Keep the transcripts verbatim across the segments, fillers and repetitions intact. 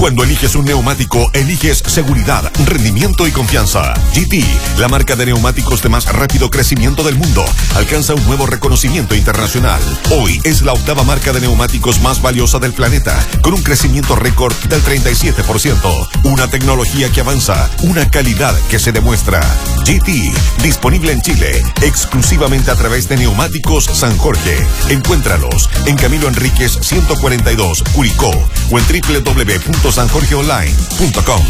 Cuando eliges un neumático, eliges seguridad, rendimiento y confianza. G T, la marca de neumáticos de más rápido crecimiento del mundo, alcanza un nuevo reconocimiento internacional. Hoy es la octava marca de neumáticos más valiosa del planeta, con un crecimiento récord del treinta y siete por ciento. Una tecnología que avanza, una calidad que se demuestra. G T, disponible en Chile, exclusivamente a través de Neumáticos San Jorge. Encuéntralos en Camilo Enríquez ciento cuarenta y dos, Curicó, o en doble u doble u doble u punto san jorge online punto com.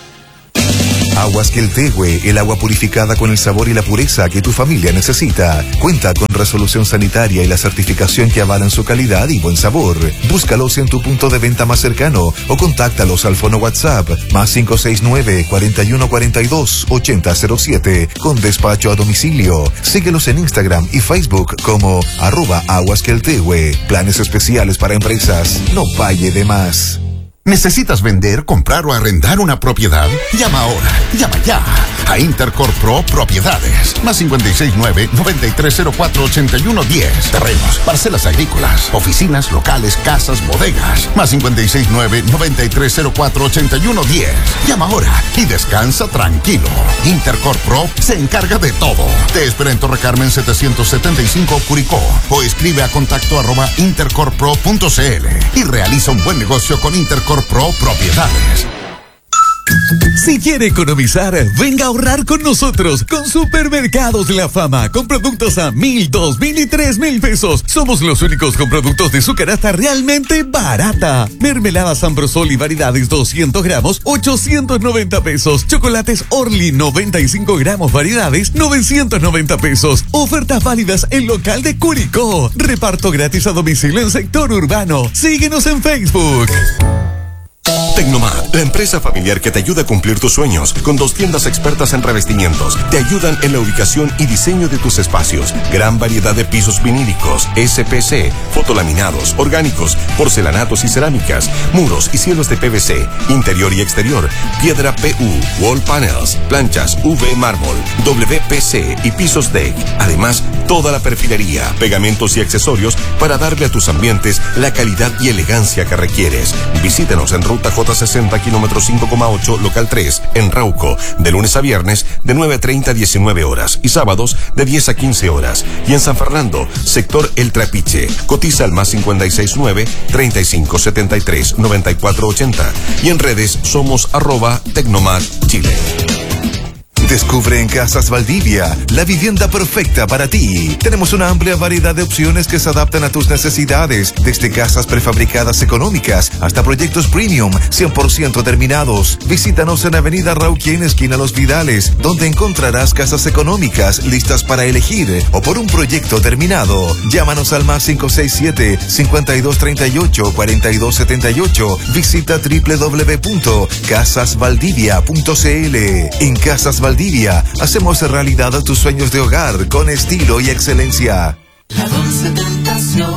Aguas Queltehue, el agua purificada con el sabor y la pureza que tu familia necesita. Cuenta con resolución sanitaria y la certificación que avalan su calidad y buen sabor. Búscalos en tu punto de venta más cercano o contáctalos al fono WhatsApp más cinco seis nueve, cuarenta y uno cuarenta y dos, ochenta cero siete con despacho a domicilio. Síguelos en Instagram y Facebook como arroba Aguas Queltehue. Planes especiales para empresas. No pague de más. ¿Necesitas vender, comprar o arrendar una propiedad? Llama ahora, llama ya a Intercorp Pro Propiedades. Más cinco seis nueve, nueve tres cero cuatro, ocho uno uno cero. Terrenos, parcelas agrícolas, oficinas, locales, casas, bodegas. Más cinco seis nueve, nueve tres cero cuatro, ocho uno uno cero. Llama ahora y descansa tranquilo. Intercorp Pro se encarga de todo. Te espera en Torre Carmen setecientos setenta y cinco Curicó o escribe a contacto arroba intercorpro punto cl y realiza un buen negocio con Intercorp Pro Propiedades. Si quiere economizar, venga a ahorrar con nosotros con Supermercados La Fama, con productos a mil, dos mil y tres mil pesos. Somos los únicos con productos de su canasta realmente barata. Mermelada San Brosol y variedades doscientos gramos, ochocientos noventa pesos. Chocolates Orly noventa y cinco gramos variedades, novecientos noventa pesos. Ofertas válidas en local de Curicó. Reparto gratis a domicilio en sector urbano. Síguenos en Facebook. Tecnomar, la empresa familiar que te ayuda a cumplir tus sueños, con dos tiendas expertas en revestimientos. Te ayudan en la ubicación y diseño de tus espacios. Gran variedad de pisos vinílicos, S P C, fotolaminados, orgánicos, porcelanatos y cerámicas, muros y cielos de P V C, interior y exterior, piedra P U, wall panels, planchas U V mármol, W P C y pisos deck. Además, toda la perfilería, pegamentos y accesorios para darle a tus ambientes la calidad y elegancia que requieres. Visítanos en Ruta J sesenta, kilómetro cinco coma ocho, local tres, en Rauco, de lunes a viernes, de nueve treinta a diecinueve horas, y sábados, de diez a quince horas. Y en San Fernando, sector El Trapiche, cotiza al más cinco seis nueve, treinta y cinco setenta y tres, noventa y cuatro ochenta. Y en redes somos arroba Tecnomar Chile. Descubre en Casas Valdivia la vivienda perfecta para ti. Tenemos una amplia variedad de opciones que se adaptan a tus necesidades, desde casas prefabricadas económicas hasta proyectos premium cien por ciento terminados. Visítanos en Avenida Rauquén, esquina Los Vidales, donde encontrarás casas económicas listas para elegir o por un proyecto terminado. Llámanos al más cinco seis siete, cincuenta y dos treinta y ocho, cuarenta y dos setenta y ocho. Visita doble u doble u doble u punto casas valdivia punto cl. En Casas Valdivia hacemos realidad tus sueños de hogar con estilo y excelencia. La dulce tentación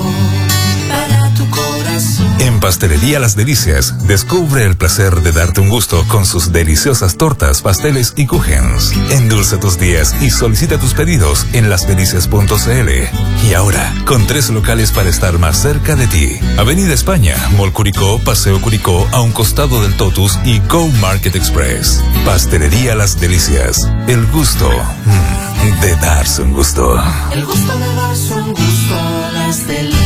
para tu corazón. En Pastelería Las Delicias, descubre el placer de darte un gusto con sus deliciosas tortas, pasteles y kuchens. Endulza tus días y solicita tus pedidos en las delicias punto cl. Y ahora, con tres locales para estar más cerca de ti. Avenida España, Mall Curicó, Paseo Curicó, a un costado del Totus y Go Market Express. Pastelería Las Delicias, el gusto mm, de darse un gusto. El gusto de darse un gusto a Las Delicias.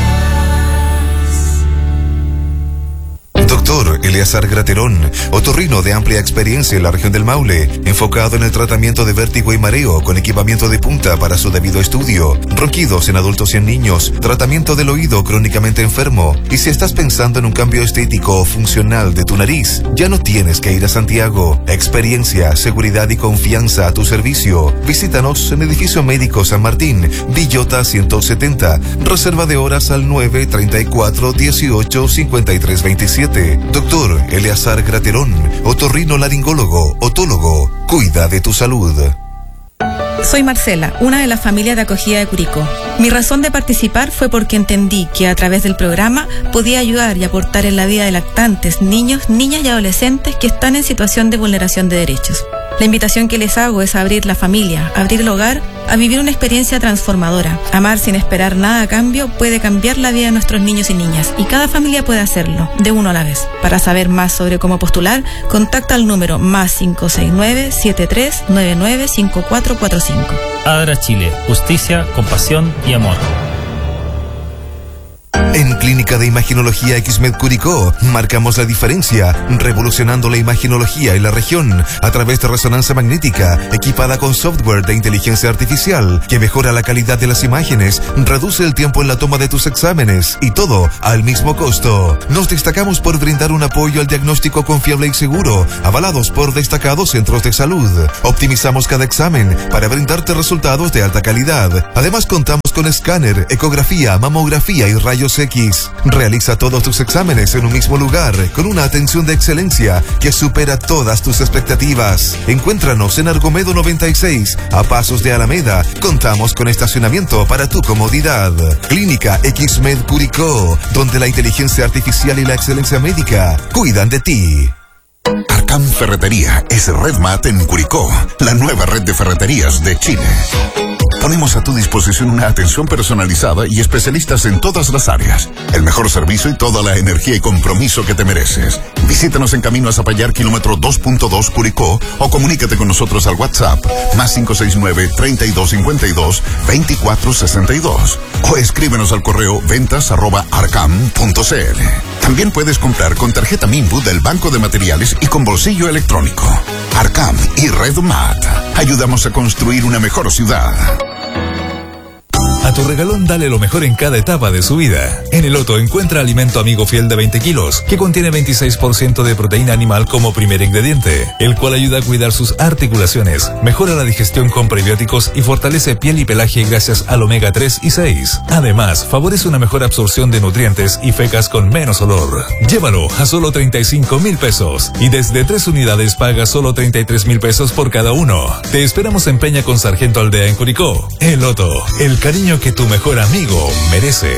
Doctor Eleazar Graterón, otorrino de amplia experiencia en la región del Maule, enfocado en el tratamiento de vértigo y mareo con equipamiento de punta para su debido estudio, ronquidos en adultos y en niños, tratamiento del oído crónicamente enfermo. Y si estás pensando en un cambio estético o funcional de tu nariz, ya no tienes que ir a Santiago. Experiencia, seguridad y confianza a tu servicio. Visítanos en Edificio Médico San Martín, Villota ciento setenta. Reserva de horas al nueve treinta y cuatro, dieciocho, cincuenta y tres veintisiete. Doctor Eleazar Graterón, otorrino laringólogo, otólogo, cuida de tu salud. Soy Marcela, una de las familias de acogida de Curicó. Mi razón de participar fue porque entendí que a través del programa podía ayudar y aportar en la vida de lactantes, niños, niñas y adolescentes que están en situación de vulneración de derechos. La invitación que les hago es a abrir la familia, abrir el hogar, a vivir una experiencia transformadora. Amar sin esperar nada a cambio puede cambiar la vida de nuestros niños y niñas, y cada familia puede hacerlo, de uno a la vez. Para saber más sobre cómo postular, contacta al número más cinco seis nueve, siete tres nueve nueve, cinco cuatro cuatro cinco. ADRA Chile, justicia, compasión y amor. En Clínica de Imaginología Xmed Curicó marcamos la diferencia, revolucionando la imaginología en la región a través de resonancia magnética equipada con software de inteligencia artificial que mejora la calidad de las imágenes, reduce el tiempo en la toma de tus exámenes y todo al mismo costo. Nos destacamos por brindar un apoyo al diagnóstico confiable y seguro, avalados por destacados centros de salud. Optimizamos cada examen para brindarte resultados de alta calidad. Además contamos con escáner, ecografía, mamografía y rayos X. Realiza todos tus exámenes en un mismo lugar, con una atención de excelencia que supera todas tus expectativas. Encuéntranos en Argomedo noventa y seis, a pasos de Alameda. Contamos con estacionamiento para tu comodidad. Clínica Xmed Curicó, donde la inteligencia artificial y la excelencia médica cuidan de ti. Arcam Ferretería es RedMat en Curicó, la nueva red de ferreterías de Chile. Ponemos a tu disposición una atención personalizada y especialistas en todas las áreas. El mejor servicio y toda la energía y compromiso que te mereces. Visítanos en Camino a Zapallar, kilómetro dos punto dos Curicó, o comunícate con nosotros al WhatsApp más cinco seis nueve, treinta y dos cincuenta y dos, veinticuatro sesenta y dos, o escríbenos al correo ventas arroba arcam punto cl. También puedes comprar con tarjeta Minbu del Banco de Materiales y con bolsillo electrónico. Arcam y RedMat. Ayudamos a construir una mejor ciudad. A tu regalón dale lo mejor en cada etapa de su vida. En el Otto encuentra alimento amigo fiel de veinte kilos, que contiene veintiséis por ciento de proteína animal como primer ingrediente, el cual ayuda a cuidar sus articulaciones, mejora la digestión con prebióticos y fortalece piel y pelaje gracias al omega tres y seis. Además, favorece una mejor absorción de nutrientes y fecas con menos olor. Llévalo a solo treinta y cinco mil pesos y desde tres unidades paga solo treinta y tres mil pesos por cada uno. Te esperamos en Peña con Sargento Aldea en Curicó. El Otto, el cariño que tu mejor amigo merece.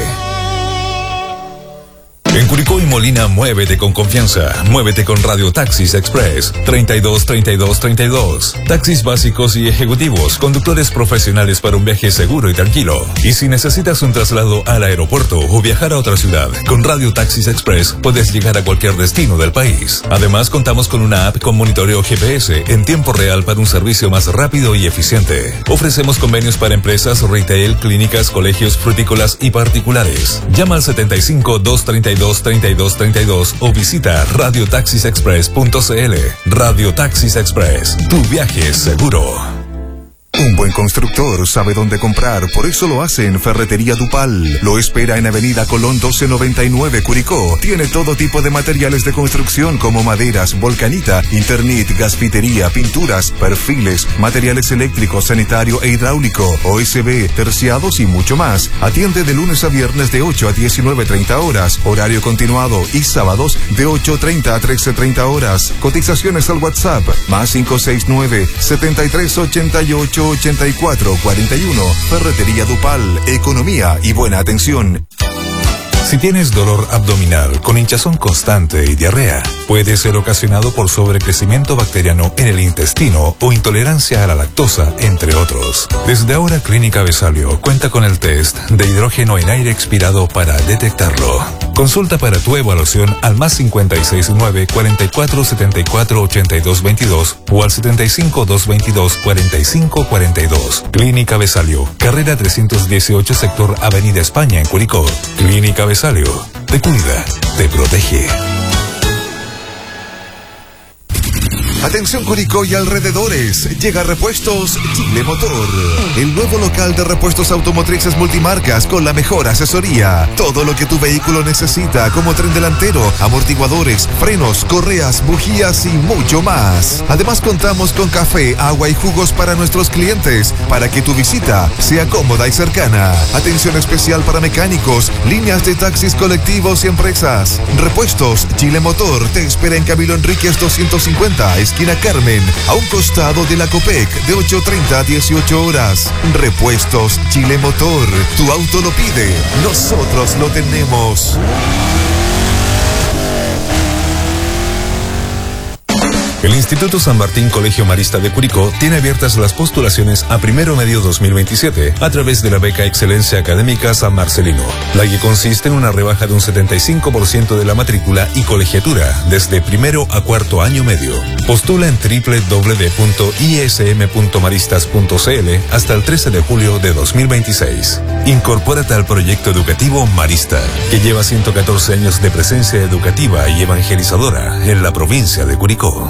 En Curicó y Molina, muévete con confianza. Muévete con Radio Taxis Express. treinta y dos, treinta y dos, treinta y dos. Taxis básicos y ejecutivos. Conductores profesionales para un viaje seguro y tranquilo. Y si necesitas un traslado al aeropuerto o viajar a otra ciudad, con Radio Taxis Express puedes llegar a cualquier destino del país. Además, contamos con una app con monitoreo G P S en tiempo real para un servicio más rápido y eficiente. Ofrecemos convenios para empresas, retail, clínicas, colegios, frutícolas y particulares. Llama al setenta y cinco, doscientos treinta y dos, treinta y dos treinta y dos o visita radio taxis express punto cl. Radio Taxis Express, tu viaje es seguro. Un buen constructor sabe dónde comprar, por eso lo hace en Ferretería Dupal. Lo espera en Avenida Colón doce noventa y nueve, Curicó. Tiene todo tipo de materiales de construcción como maderas, volcanita, Internet, gasfitería, pinturas, perfiles, materiales eléctricos, sanitario e hidráulico, O S B, terciados y mucho más. Atiende de lunes a viernes de ocho a diecinueve treinta horas, horario continuado, y sábados de ocho treinta a trece treinta horas. Cotizaciones al WhatsApp, más cinco seis nueve, setenta y tres ochenta y ocho ochenta y cuatro cuarenta y uno. Ferretería Dupal, economía y buena atención. Si tienes dolor abdominal con hinchazón constante y diarrea, puede ser ocasionado por sobrecrecimiento bacteriano en el intestino o intolerancia a la lactosa, entre otros. Desde ahora, Clínica Besalio cuenta con el test de hidrógeno en aire expirado para detectarlo. Consulta para tu evaluación al más cincuenta y seis nueve, cuarenta y cuatro setenta y cuatro ochenta y dos veintidós o al setenta y cinco, doscientos veintidós, cuarenta y cinco cuarenta y dos. Clínica Besalio, carrera trescientos dieciocho, sector Avenida España en Curicó. Clínica Besalio, te cuida, te protege. Atención Curicó y alrededores, llega Repuestos Chile Motor, el nuevo local de repuestos automotrices multimarcas con la mejor asesoría. Todo lo que tu vehículo necesita, como tren delantero, amortiguadores, frenos, correas, bujías y mucho más. Además contamos con café, agua y jugos para nuestros clientes, para que tu visita sea cómoda y cercana. Atención especial para mecánicos, líneas de taxis colectivos y empresas. Repuestos Chile Motor te espera en Camilo Enríquez doscientos cincuenta, esquina Carmen, a un costado de la Copec, de ocho treinta a dieciocho horas. Repuestos Chile Motor, tu auto lo pide, nosotros lo tenemos. El Instituto San Martín Colegio Marista de Curicó tiene abiertas las postulaciones a primero medio dos mil veintisiete a través de la beca Excelencia Académica San Marcelino, la que consiste en una rebaja de un setenta y cinco por ciento de la matrícula y colegiatura desde primero a cuarto año medio. Postula en doble u doble u doble u punto i s m punto maristas punto c l hasta el trece de julio de dos mil veintiséis. Incorpórate al proyecto educativo Marista, que lleva ciento catorce años de presencia educativa y evangelizadora en la provincia de Curicó.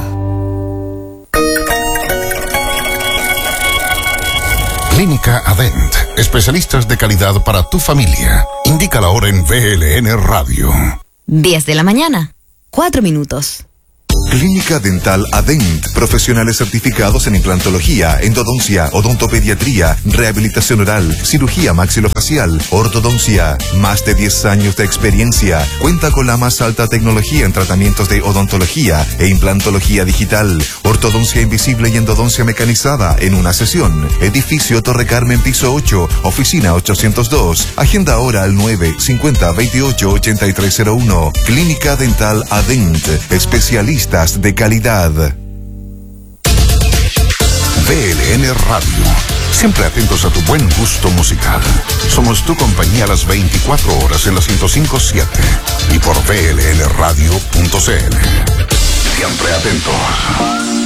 Clínica Adent, especialistas de calidad para tu familia. Indica la hora en V L N Radio. diez de la mañana, cuatro minutos. Clínica Dental Adent, profesionales certificados en implantología, endodoncia, odontopediatría, rehabilitación oral, cirugía maxilofacial, ortodoncia. Más de diez años de experiencia. Cuenta con la más alta tecnología en tratamientos de odontología e implantología digital, ortodoncia invisible y endodoncia mecanizada en una sesión. Edificio Torre Carmen, piso ocho, oficina ochocientos dos. Agenda ahora al nueve cincuenta veintiocho ochenta y tres cero uno. Clínica Dental Adent, especialistas de calidad. V L N Radio, siempre atentos a tu buen gusto musical. Somos tu compañía a las veinticuatro horas en la ciento cinco punto siete y por V L N radio punto c l. Siempre atentos.